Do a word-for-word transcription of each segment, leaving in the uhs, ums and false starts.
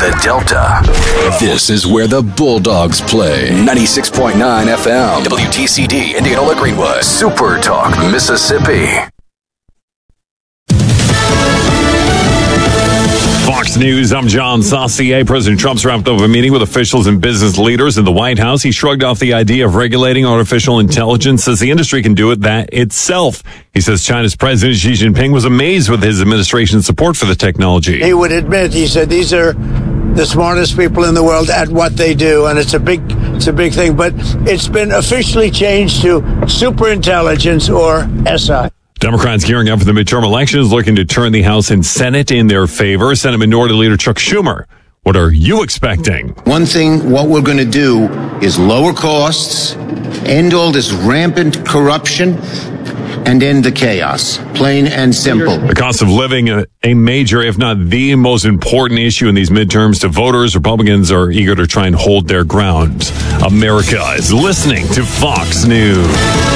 the Delta. This is where the Bulldogs play. ninety-six point nine F M, W T C D, Indianola Greenwood, Super Talk, Mississippi. Fox News, I'm John Saucier. President Trump's wrapped up a meeting with officials and business leaders in the White House. He shrugged off the idea of regulating artificial intelligence, says the industry can do it that itself. He says China's President Xi Jinping was amazed with his administration's support for the technology. He would admit, he said, these are the smartest people in the world at what they do, and it's a big, it's a big thing. But it's been officially changed to superintelligence, or S I. Democrats gearing up for the midterm elections, looking to turn the House and Senate in their favor. Senate Minority Leader Chuck Schumer, what are you expecting? One thing, what we're going to do is lower costs, end all this rampant corruption, and end the chaos. Plain and simple. The cost of living, a, a major, if not the most important issue in these midterms to voters. Republicans are eager to try and hold their ground. America is listening to Fox News.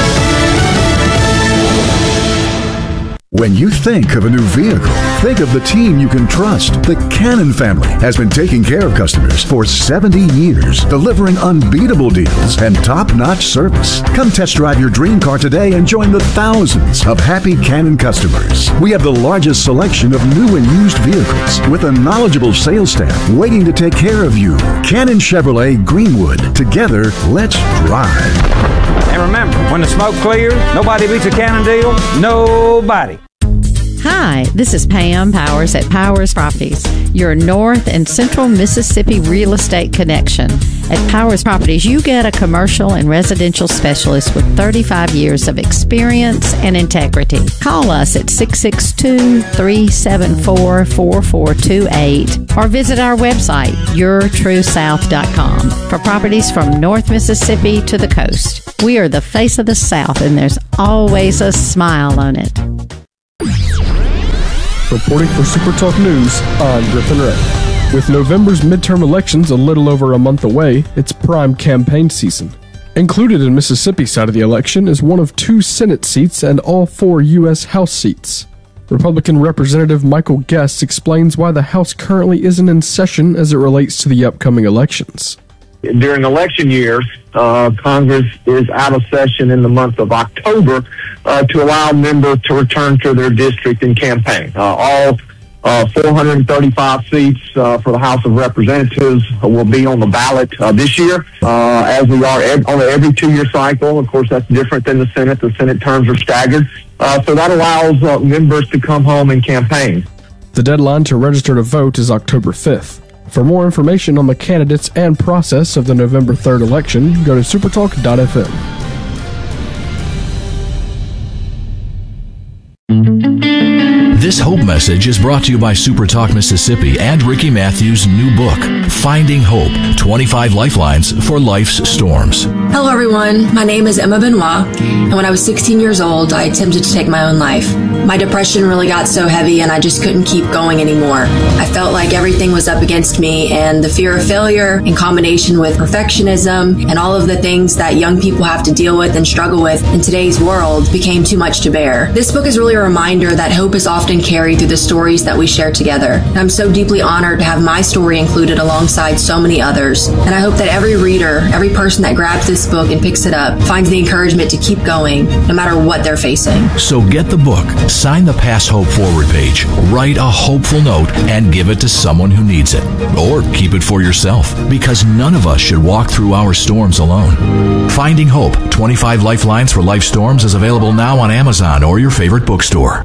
When you think of a new vehicle, think of the team you can trust. The Cannon family has been taking care of customers for seventy years, delivering unbeatable deals and top-notch service. Come test drive your dream car today and join the thousands of happy Cannon customers. We have the largest selection of new and used vehicles with a knowledgeable sales staff waiting to take care of you. Cannon Chevrolet Greenwood. Together, let's drive. And remember, when the smoke clears, nobody beats a Cannon deal. Nobody. Hi, this is Pam Powers at Powers Properties, your North and Central Mississippi real estate connection. At Powers Properties, you get a commercial and residential specialist with thirty-five years of experience and integrity. Call us at six six two, three seven four, four four two eight or visit our website, your true south dot com, for properties from North Mississippi to the coast. We are the face of the South, and there's always a smile on it. Reporting for Super Talk News, I'm Griffin Ray. With November's midterm elections a little over a month away, it's prime campaign season. Included in Mississippi's side of the election is one of two Senate seats and all four U S House seats. Republican Representative Michael Guest explains why the House currently isn't in session as it relates to the upcoming elections. During election years, uh, Congress is out of session in the month of October uh, to allow members to return to their district and campaign. Uh, all uh, four hundred thirty-five seats uh, for the House of Representatives will be on the ballot uh, this year, uh, as we are ev- on an every two-year cycle. Of course, that's different than the Senate. The Senate terms are staggered. Uh, so that allows uh, members to come home and campaign. The deadline to register to vote is October fifth. For more information on the candidates and process of the November third election, go to supertalk dot f m. This Hope message is brought to you by SuperTalk Mississippi and Ricky Matthews' new book, Finding Hope, twenty-five Lifelines for Life's Storms. Hello, everyone. My name is Emma Benoit, and when I was sixteen years old, I attempted to take my own life. My depression really got so heavy, and I just couldn't keep going anymore. I felt like everything was up against me, and the fear of failure, in combination with perfectionism and all of the things that young people have to deal with and struggle with in today's world, became too much to bear. This book is really a reminder that hope is often carried through the stories that we share together. And I'm so deeply honored to have my story included alongside so many others. And I hope that every reader, every person that grabs this book and picks it up, finds the encouragement to keep going, no matter what they're facing. So get the book, sign the Pass Hope forward page, write a hopeful note, and give it to someone who needs it. Or keep it for yourself, because none of us should walk through our storms alone. Finding Hope, twenty-five Lifelines for Life Storms is available now on Amazon or your favorite bookstore.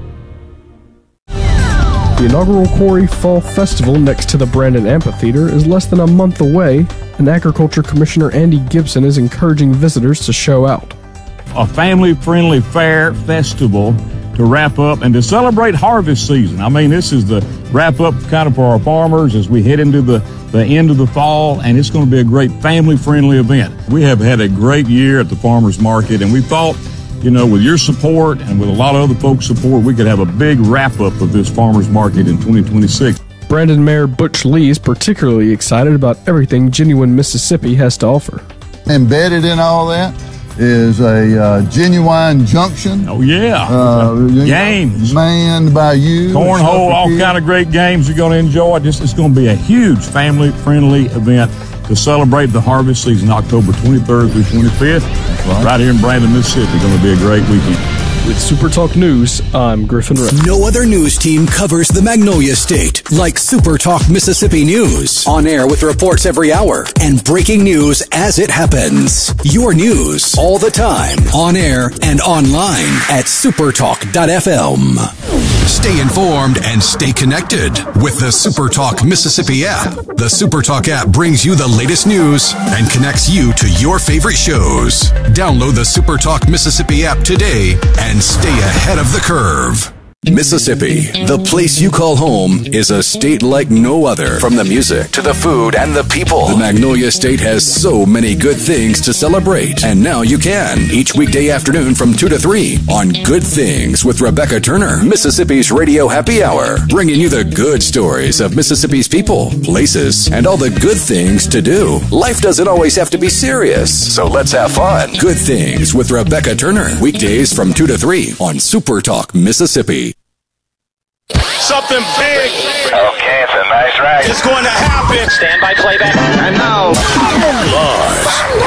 The inaugural Quarry Fall Festival next to the Brandon Amphitheater is less than a month away, and Agriculture Commissioner Andy Gibson is encouraging visitors to show out. A family-friendly fair festival to wrap up and to celebrate harvest season. I mean, this is the wrap-up kind of for our farmers as we head into the, the end of the fall, and it's going to be a great family-friendly event. We have had a great year at the farmers market, and we thought, you know, with your support and with a lot of other folks' support, we could have a big wrap-up of this farmers market in twenty twenty-six. Brandon Mayor Butch Lee is particularly excited about everything Genuine Mississippi has to offer. Embedded in all that, is a uh, Genuine Junction. Oh, yeah. Uh, games. Manned by you. Cornhole, all kind of great games you're going to enjoy. Just, it's going to be a huge family-friendly event to celebrate the harvest season, October twenty-third through twenty-fifth. Right. right here in Brandon, Mississippi. Going to be a great weekend. With Super Talk News, I'm Griffin Ray. No other news team covers the Magnolia State like Super Talk Mississippi News. On air with reports every hour and breaking news as it happens. Your news all the time. On air and online at supertalk dot f m. Stay informed and stay connected with the Super Talk Mississippi app. The Super Talk app brings you the latest news and connects you to your favorite shows. Download the Super Talk Mississippi app today and stay ahead of the curve. Mississippi, the place you call home, is a state like no other. From the music to the food and the people, the Magnolia State has so many good things to celebrate. And now you can, each weekday afternoon from two to three on Good Things with Rebecca Turner, Mississippi's Radio Happy Hour, bringing you the good stories of Mississippi's people, places, and all the good things to do. Life doesn't always have to be serious, so let's have fun. Good Things with Rebecca Turner, weekdays from two to three on Super Talk Mississippi. Something big. Okay, it's a nice ride. It's going to happen. Stand by playback. And now, Lars.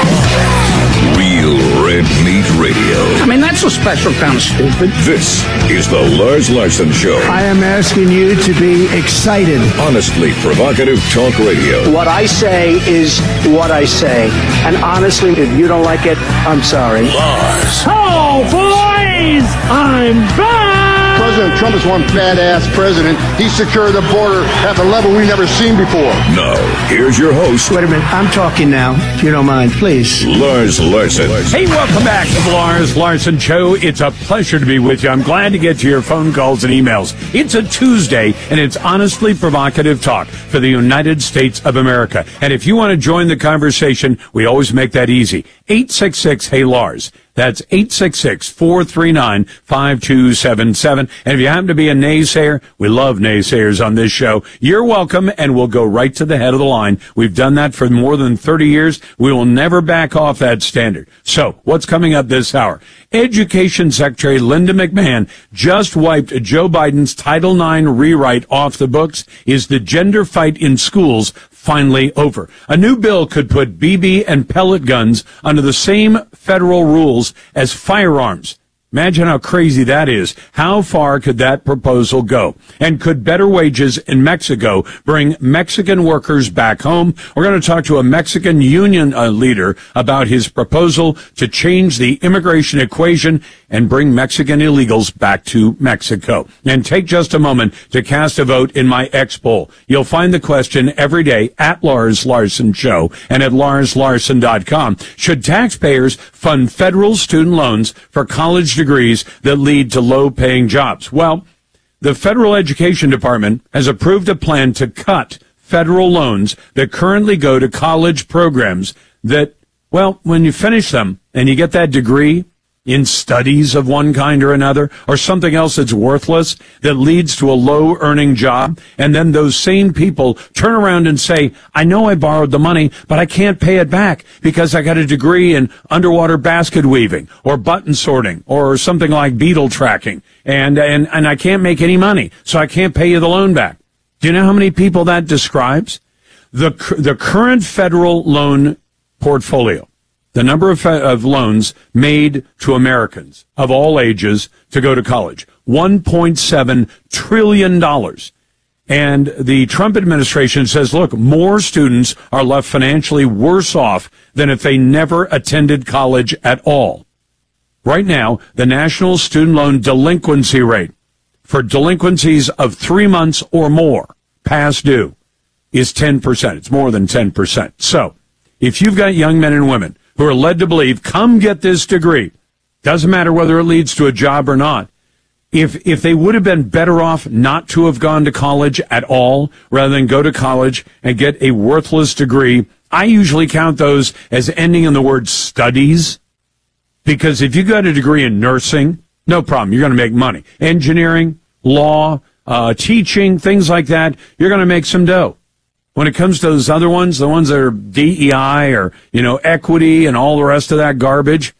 Real Red Meat Radio. I mean, that's a special kind of stupid. This is the Lars Larson Show. I am asking you to be excited. Honestly provocative talk radio. What I say is what I say. And honestly, if you don't like it, I'm sorry. Lars. Oh, boys! I'm back! President Trump is one badass president. He secured the border at a level we've never seen before. Now, here's your host. Wait a minute. I'm talking now, if you don't mind, please. Lars Larson. Hey, welcome back to the Lars Larson Show. It's a pleasure to be with you. I'm glad to get to your phone calls and emails. It's a Tuesday, and it's honestly provocative talk for the United States of America. And if you want to join the conversation, we always make that easy. eight six six, hey Lars. That's eight six six, four three nine, five two seven seven. And if you happen to be a naysayer, we love naysayers on this show. You're welcome, and we'll go right to the head of the line. We've done that for more than thirty years. We will never back off that standard. So, what's coming up this hour? Education Secretary Linda McMahon just wiped Joe Biden's Title nine rewrite off the books. Is the gender fight in schools finally over? A new bill could put B B and pellet guns under the same federal rules as firearms. Imagine how crazy that is. How far could that proposal go? And could better wages in Mexico bring Mexican workers back home? We're going to talk to a Mexican union uh, leader about his proposal to change the immigration equation and bring Mexican illegals back to Mexico. And take just a moment to cast a vote in my X poll. You'll find the question every day at Lars Larson Show and at lars larson dot com. Should taxpayers fund federal student loans for college degrees that lead to low-paying jobs? Well, the Federal Education Department has approved a plan to cut federal loans that currently go to college programs that, well, when you finish them and you get that degree in studies of one kind or another, or something else that's worthless, that leads to a low-earning job, and then those same people turn around and say, I know I borrowed the money, but I can't pay it back because I got a degree in underwater basket weaving, or button sorting, or something like beetle tracking, and, and, and I can't make any money, so I can't pay you the loan back. Do you know how many people that describes? The, the current federal loan portfolio, the number of, of loans made to Americans of all ages to go to college, one point seven trillion dollars. And the Trump administration says, look, more students are left financially worse off than if they never attended college at all. Right now, the national student loan delinquency rate for delinquencies of three months or more past due is ten percent. It's more than ten percent. So if you've got young men and women who are led to believe, come get this degree, doesn't matter whether it leads to a job or not, if if they would have been better off not to have gone to college at all, rather than go to college and get a worthless degree, I usually count those as ending in the word studies, because if you got a degree in nursing, no problem, you're going to make money. Engineering, law, uh, teaching, things like that, you're going to make some dough. When it comes to those other ones, the ones that are D E I or, you know, equity and all the rest of that garbage,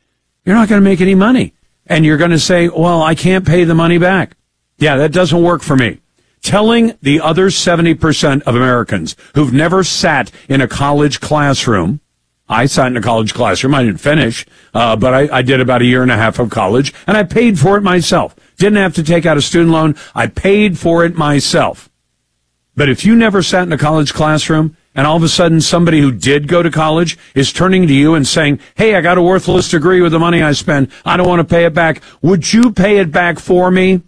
you're not going to make any money. And you're going to say, well, I can't pay the money back. Yeah, that doesn't work for me. Telling the other seventy percent of Americans who've never sat in a college classroom, I sat in a college classroom, I didn't finish, uh, but I, I did about a year and a half of college, and I paid for it myself. Didn't have to take out a student loan. I paid for it myself. But if you never sat in a college classroom, and all of a sudden somebody who did go to college is turning to you and saying, hey, I got a worthless degree with the money I spent, I don't want to pay it back, would you pay it back for me?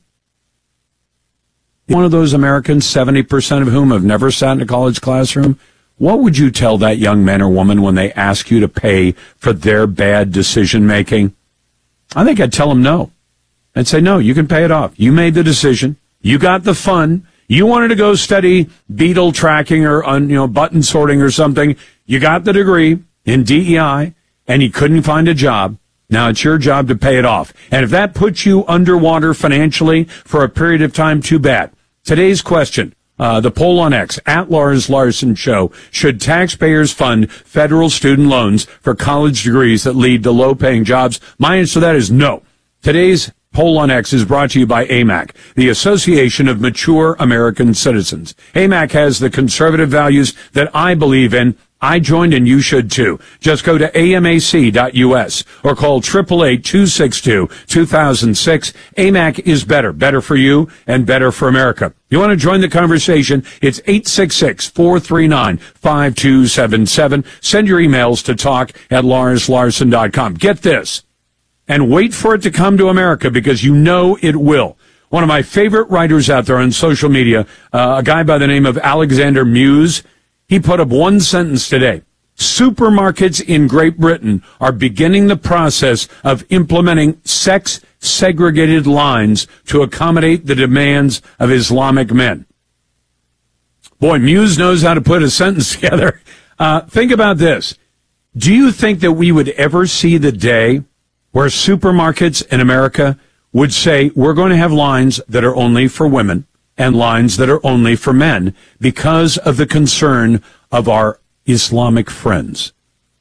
One of those Americans, seventy percent of whom have never sat in a college classroom, what would you tell that young man or woman when they ask you to pay for their bad decision making? I think I'd tell them no. I'd say, no, you can pay it off. You made the decision. You got the fun. You wanted to go study beetle tracking or you know button sorting or something. You got the degree in D E I, and you couldn't find a job. Now it's your job to pay it off. And if that puts you underwater financially for a period of time, too bad. Today's question, uh, the poll on X, at Lars Larson Show, should taxpayers fund federal student loans for college degrees that lead to low-paying jobs? My answer to that is no. Today's poll on X is brought to you by A M A C, the Association of Mature American Citizens. A M A C has the conservative values that I believe in. I joined and you should too. Just go to A M A C dot U S or call eight eight eight, two six two, two thousand six. A M A C is better. Better for you and better for America. You want to join the conversation? It's eight six six, four three nine, five two seven seven. Send your emails to talk at lars larson dot com. Get this. And wait for it to come to America because you know it will. One of my favorite writers out there on social media, uh, a guy by the name of Alexander Muse, he put up one sentence today. Supermarkets in Great Britain are beginning the process of implementing sex-segregated lines to accommodate the demands of Islamic men. Boy, Muse knows how to put a sentence together. Uh, think about this. Do you think that we would ever see the day where supermarkets in America would say, we're going to have lines that are only for women and lines that are only for men because of the concern of our Islamic friends?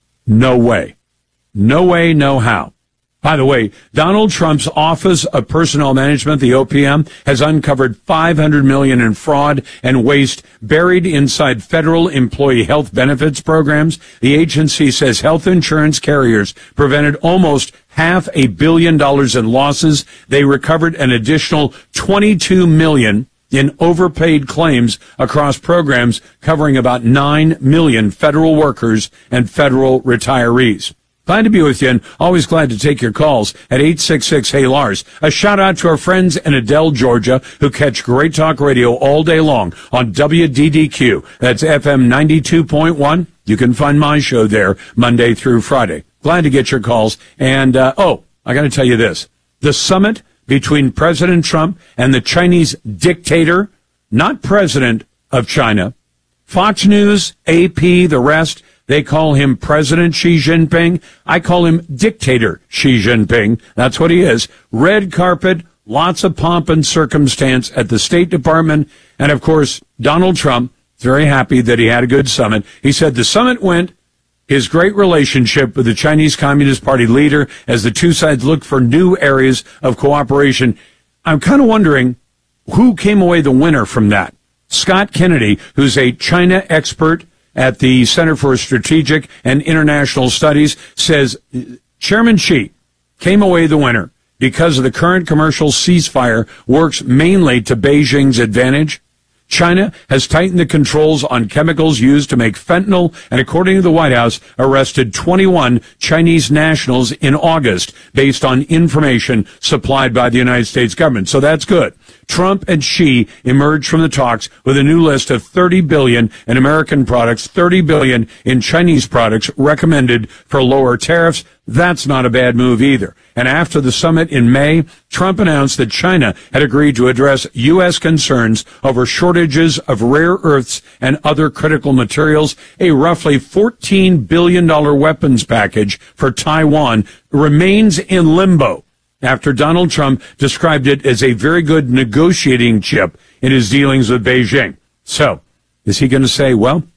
No way. No way, no how. By the way, Donald Trump's Office of Personnel Management, the O P M, has uncovered five hundred million dollars in fraud and waste buried inside federal employee health benefits programs. The agency says health insurance carriers prevented almost half a billion dollars in losses. They recovered an additional twenty-two million dollars in overpaid claims across programs covering about nine million federal workers and federal retirees. Glad to be with you and always glad to take your calls at eight six six, hey Lars. A shout out to our friends in Adele, Georgia, who catch Great Talk Radio all day long on W D D Q. That's F M ninety-two point one. You can find my show there Monday through Friday. Glad to get your calls. And, uh, oh, I got to tell you this. The summit between President Trump and the Chinese dictator, not president of China, Fox News, A P, the rest, they call him President Xi Jinping. I call him Dictator Xi Jinping. That's what he is. Red carpet, lots of pomp and circumstance at the State Department. And, of course, Donald Trump, very happy that he had a good summit. He said the summit went his great relationship with the Chinese Communist Party leader as the two sides look for new areas of cooperation. I'm kind of wondering who came away the winner from that. Scott Kennedy, who's a China expert at the Center for Strategic and International Studies, says Chairman Xi came away the winner because of the current commercial ceasefire works mainly to Beijing's advantage. China has tightened the controls on chemicals used to make fentanyl and, according to the White House, arrested twenty-one Chinese nationals in August based on information supplied by the United States government. So that's good. Trump and Xi emerged from the talks with a new list of thirty billion dollars in American products, thirty billion dollars in Chinese products recommended for lower tariffs. That's not a bad move either. And after the summit in May, Trump announced that China had agreed to address U S concerns over shortages of rare earths and other critical materials. A roughly fourteen billion dollars weapons package for Taiwan remains in limbo after Donald Trump described it as a very good negotiating chip in his dealings with Beijing. So, is he going to say, well,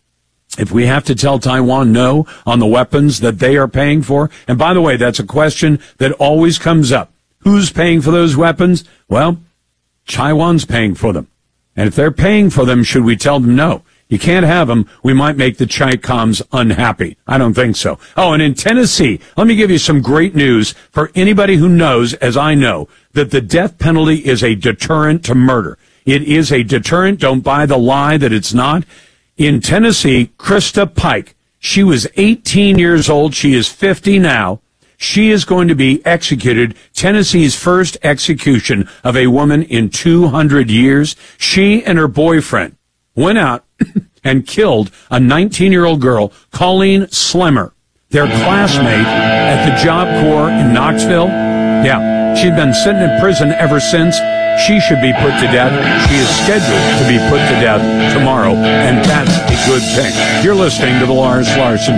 If we have to tell Taiwan no on the weapons that they are paying for, and by the way, that's a question that always comes up. Who's paying for those weapons? Well, Taiwan's paying for them. And if they're paying for them, should we tell them no? You can't have them. We might make the Chi-Coms unhappy. I don't think so. Oh, and in Tennessee, let me give you some great news for anybody who knows, as I know, that the death penalty is a deterrent to murder. It is a deterrent. Don't buy the lie that it's not. In Tennessee, Krista Pike, she was eighteen years old. She is fifty now. She is going to be executed, Tennessee's first execution of a woman in two hundred years. She and her boyfriend went out and killed a nineteen-year-old girl, Colleen Slemmer, their classmate at the Job Corps in Knoxville. Yeah, she'd been sitting in prison ever since. She should be put to death. She is scheduled to be put to death tomorrow, and that's a good thing. You're listening to the Lars Larson